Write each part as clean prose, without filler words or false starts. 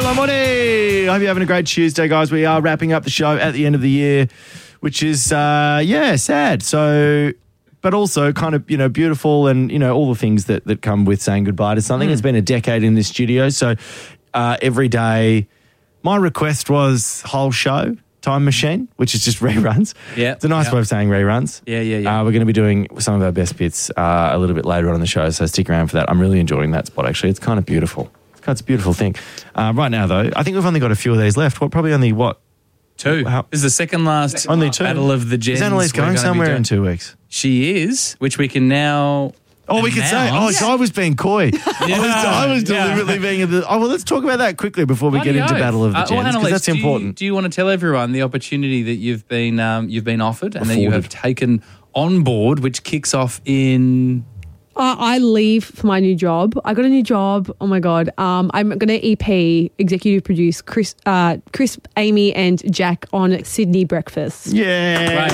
Hello, Monty. I hope you're having a great Tuesday, guys. We are wrapping up the show at the end of the year, which is, sad. So, but also kind of, beautiful and, all the things that come with saying goodbye to something. It's been a decade in this studio. So every day, my request was whole show, Time Machine, which is just reruns. Yeah. It's a nice way of saying reruns. Yeah. We're going to be doing some of our best bits a little bit later on in the show, so stick around for that. I'm really enjoying that spot, actually. It's kind of beautiful. It's a beautiful thing. Right now, though, I think we've only got a few of these left. Probably only, two. This is the second last only two. Battle of the Gens. Is Annalise going somewhere in 2 weeks? She is, which we can now... Oh, we could say, I was being coy. I was deliberately being... let's talk about that quickly before we get into Battle of the Gens, because that's important. Do you want to tell everyone the opportunity that you've been offered and that you have taken on board, which kicks off in... I leave for my new job. I got a new job. Oh my God. I'm going to EP, executive produce Chris, Amy and Jack on Sydney Breakfast. Yeah.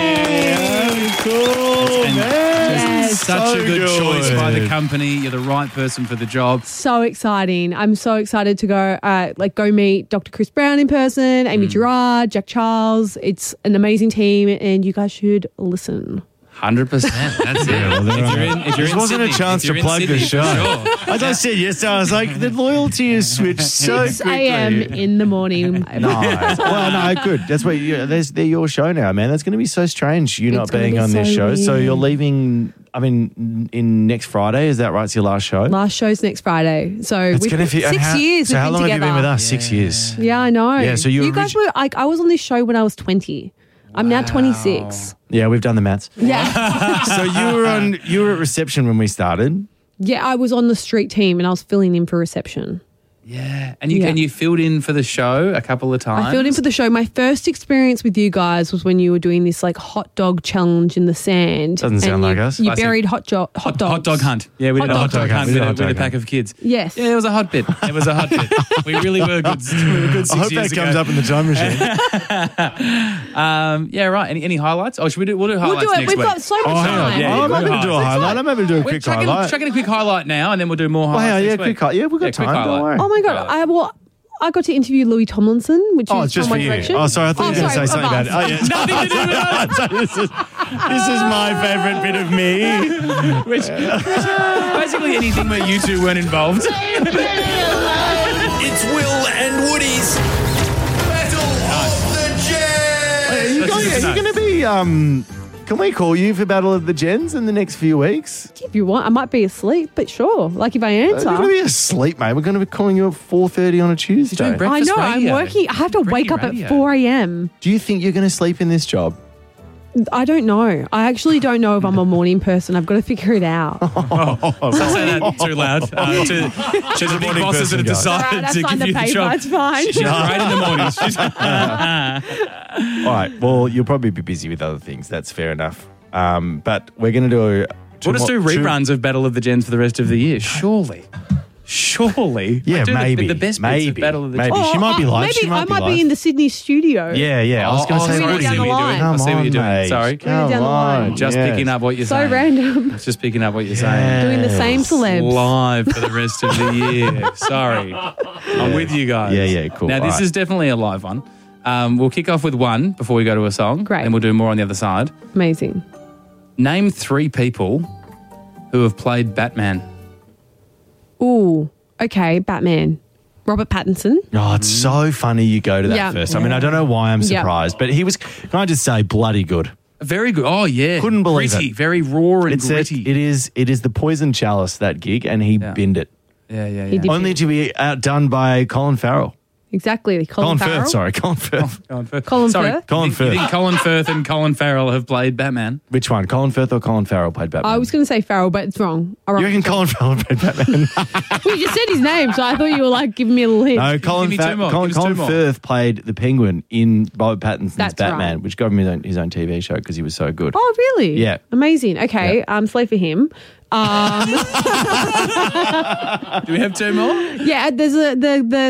Cool, man. Such a good choice by the company. You're the right person for the job. So exciting. I'm so excited to go meet Dr. Chris Brown in person, Amy Gerard, Jack Charles. It's an amazing team and you guys should listen. 100%. That's it. This wasn't a chance to plug the show. Sure. As I said yesterday, I was like, the loyalty is switched so quickly. 6 a.m. in the morning. Nice. Well, no, good. That's what they're your show now, man. That's going to be so strange, you not being on this show. Weird. So you're leaving, in next Friday, is that right? It's your last show? Last show's next Friday. So 6 years. So how long have you been with us? Yeah. 6 years. Yeah, I know. Yeah, so you guys were, I was on this show when I was 20. I'm now 26. Yeah, we've done the maths. Yeah. So you were at reception when we started. Yeah, I was on the street team and I was filling in for reception. Yeah. And you filled in for the show a couple of times? I filled in for the show. My first experience with you guys was when you were doing this hot dog challenge in the sand. Doesn't sound like us. You buried hot dogs. Hot dog hunt. Yeah, we did a hot dog hunt with a pack of kids. Yes. Yeah, it was a hot bit. We really were good. I hope that comes up in the time machine. Yeah, right. Any highlights? Oh, we'll do highlights next week. We've got so much time. I'm happy to do a highlight. I'm happy to do a quick highlight. Chuck in a quick highlight now and then we'll do more highlights next week. We've got time. Don't worry. Oh my God. I got to interview Louis Tomlinson, which is just from for One Direction. you. Oh, sorry, I thought you were going to say something about it. Oh, yeah. Nothing to do with us. This is my favourite bit of me. Basically anything where you two weren't involved. It's Will and Woody's Battle of the Gens. Are you going to be... Can we call you for Battle of the Gens in the next few weeks? If you want. I might be asleep, but sure. If I answer. You're going to be asleep, mate. We're going to be calling you at 4:30 on a Tuesday. You're doing breakfast I know. radio. I'm working. I have to wake up at 4 a.m. Do you think you're going to sleep in this job? I don't know. I actually don't know if I'm a morning person. I've got to figure it out. Don't say that too loud. To the big bosses that have decided to give you the job. It's fine. She's great in the mornings. All right. Well, you'll probably be busy with other things. That's fair enough. But we're going to do... We'll just do reruns of Battle of the Gens for the rest of the year. Surely. Yeah, maybe. The best bits of Battle of the Gens. Maybe. She might be live. Maybe I might be in the Sydney studio. Yeah. I was going to say... I see what you're doing. I see what you're doing. Sorry. Down the line. Just picking up what you're saying. So random. Just picking up what you're saying. Doing the same celebs. Live for the rest of the year. Sorry. I'm with you guys. Yeah, cool. Now, this is definitely a live one. We'll kick off with one before we go to a song. Great. And we'll do more on the other side. Amazing. Name 3 people who have played Batman. Ooh, okay, Batman. Robert Pattinson. Oh, it's so funny you go to that first. I mean, I don't know why I'm surprised, but he was, can I just say, bloody good. Very good. Oh, yeah. Couldn't believe gritty, it. Very raw and gritty. It is the poison chalice, that gig, and he binned it. Yeah. He did. Only to be outdone by Colin Farrell. Exactly. Colin Farrell. Firth, sorry. Colin Firth. Colin Sorry, Firth? Colin You Firth. think Colin Firth and Colin Farrell have played Batman? Which one? Colin Firth or Colin Farrell played Batman? I was going to say Farrell, but it's wrong. You reckon Colin Farrell played Batman? Well, you just said his name, so I thought you were giving me a little hint. No, Colin Firth played the Penguin in Robert Pattinson's That's Batman, right. which got him his own TV show because he was so good. Oh, really? Yeah. Amazing. Okay, slay for him. Do we have 2 more? Yeah, there's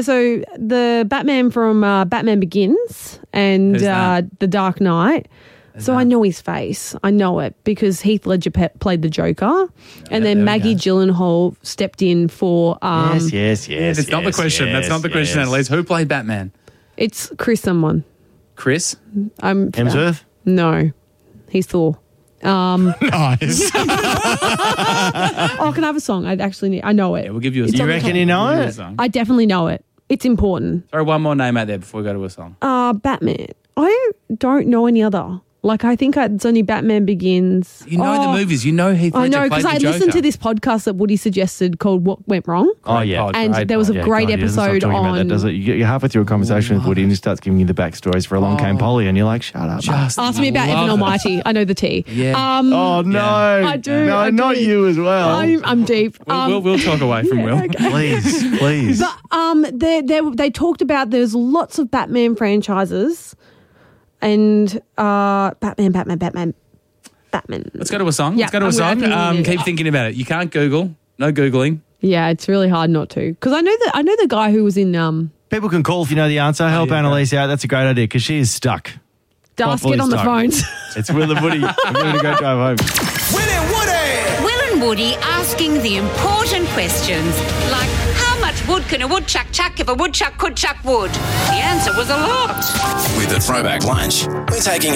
the Batman from Batman Begins and Who's that? The Dark Knight. So I know his face. I know it because Heath Ledger played the Joker, and then Maggie Gyllenhaal stepped in for. Yes. That's not the question. That's not the question, Annalise. Who played Batman? It's Chris someone. Chris? Hemsworth? No, he's Thor. Nice. Can I have a song? I know it. Yeah, we'll give you a song. You reckon you know it? I definitely know it. It's important. Throw one more name out there before we go to a song. Batman. I don't know any other. Like, I think it's only Batman Begins. You know the movies. You know Heath Ledger I know, played because the I Joker. listened to this podcast that Woody suggested called What Went Wrong. Oh, yeah. And there was a great God, he doesn't stop episode talking about that, on... does it? You're halfway through a conversation with Woody and he starts giving you the backstories for Along Came Polly and you're like, shut up. Ask me about Evan Almighty. I know the T. Yeah. Oh, no. I do. No, I not do. you as well. I'm deep. We'll talk away from Will. Please. But they talked about there's lots of Batman franchises and Batman. Let's go to a song. Yeah, Let's go to a I'm song. gonna Keep thinking about it. You can't Google. No Googling. Yeah, it's really hard not to. Because I know the guy who was in People can call if you know the answer. Help yeah, Annalise out. That's a great idea because she is stuck. Darsk, Properly get on the stuck. phones. It's Will and Woody. I'm going to go drive home. Will and Woody! Will and Woody asking the important questions, like how much wood can a woodchuck chuck if a woodchuck could chuck wood? The answer was a lot. With the Throwback Lunch, we're taking